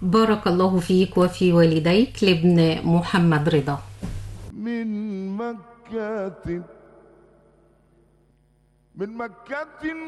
بارك الله فيك وفي والديك لابن محمد رضا. من مكة من مكة